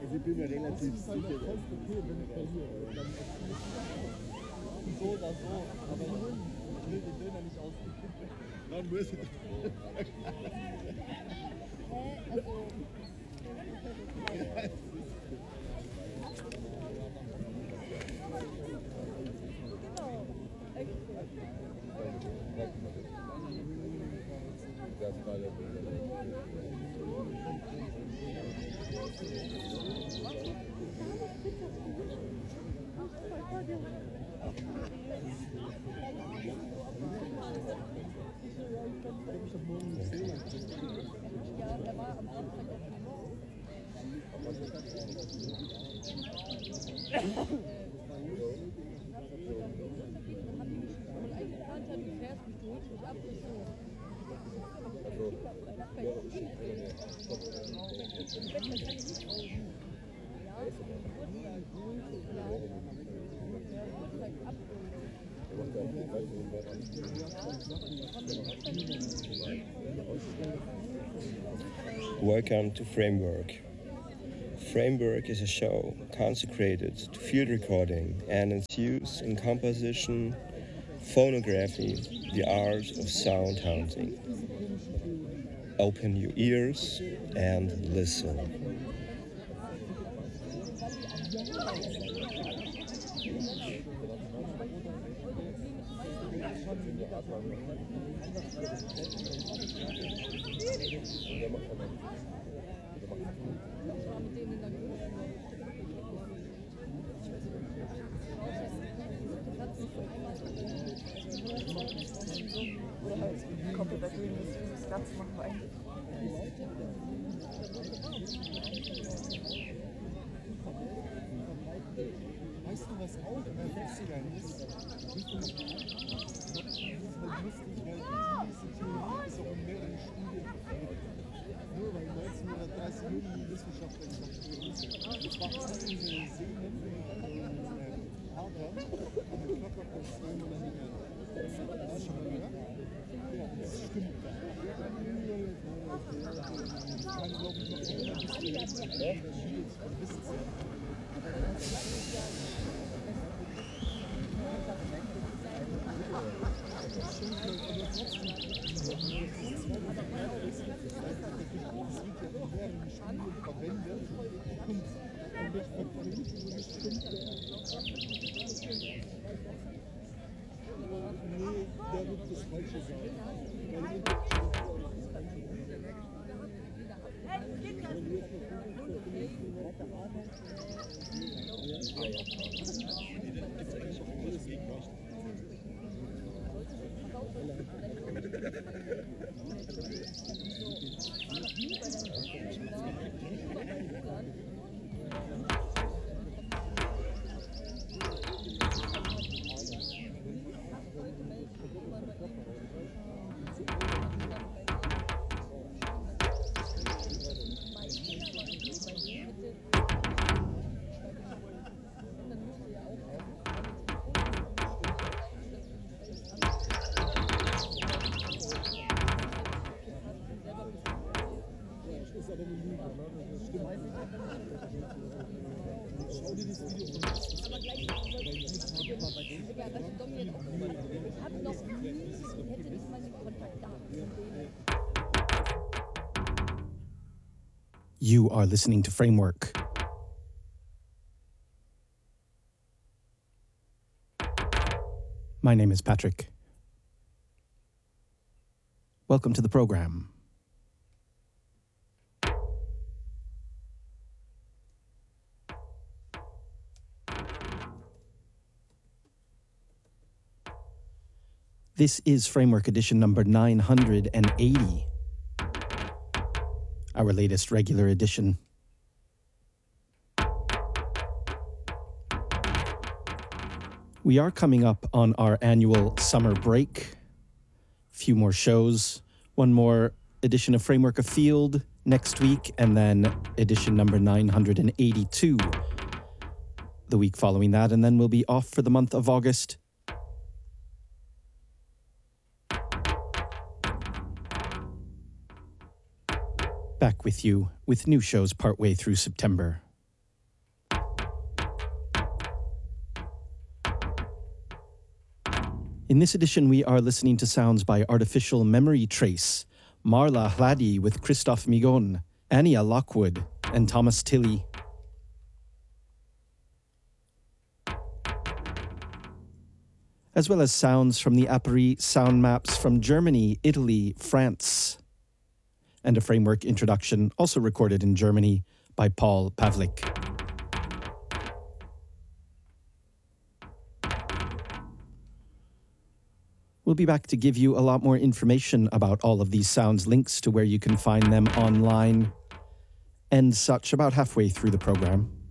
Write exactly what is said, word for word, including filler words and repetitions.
ich bin mir relativ sicher. Okay, wenn ich verliere. So oder so, aber ich will den Döner nicht ausgeben. Dann muss ich. Ja, der war am Samstag auf dem Welcome to Framework. Framework is a show consecrated to field recording and its use in composition, phonography, the art of sound hunting. Open your ears and listen. Oder halt komplett dagegen, das Ganze machen wir eigentlich. Weißt du, was auch immer lustiger ist? Nicht nur, das ist halt lustig, weil diese Theorie ist auch in mehreren Studien nur weil neunzehnhundertdreißig Millionen Wissenschaftler gesagt haben, das war alles in so Sehnen und Adern an der Körper von zwei Millimetern. Hast du das schon mal gehört? Ja, das stimmt. Ich kann, glaube ich, noch immer ein bisschen von Wissenschaft. Nee, der wird das Falsche sagen. You are listening to Framework. My name is Patrick. Welcome to the program. This is Framework edition number nine hundred eighty. Our latest regular edition. We are coming up on our annual summer break. A few more shows, one more edition of Framework Afield next week, and then edition number nine hundred eighty-two the week following that, and then we'll be off for the month of August. Back with you with new shows partway through September. In this edition, we are listening to sounds by Artificial Memory Trace, Marla Hladi with Christoph Migon, Anya Lockwood, and Thomas Tilley. As well as sounds from the Apparie sound maps from Germany, Italy, France, and a framework introduction also recorded in Germany by Paul Pavlik. We'll be back to give you a lot more information about all of these sounds, links to where you can find them online, and such about halfway through the program.